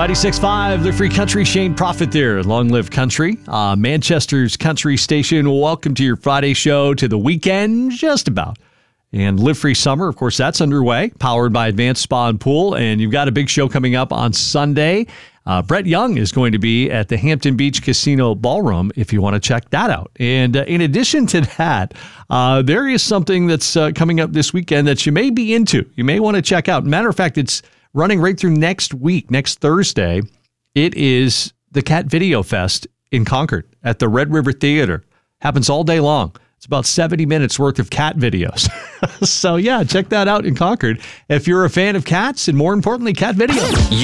96.5, the Free Country. Shane Prophet there. Long live country. Manchester's country station. Welcome to your Friday show, to the weekend, just about. And Live Free Summer, of course, that's underway, powered by Advanced Spa and Pool. And you've got a big show coming up on Sunday. Brett Young is going to be at the Hampton Beach Casino Ballroom if you want to check that out. And in addition to that, there is something that's coming up this weekend that you may be into. You may want to check out. Matter of fact, it's running right through next week, next Thursday. It is the Cat Video Fest in Concord at the Red River Theater. Happens all day long. It's about 70 minutes worth of cat videos. So yeah, check that out in Concord if you're a fan of cats and, more importantly, cat videos.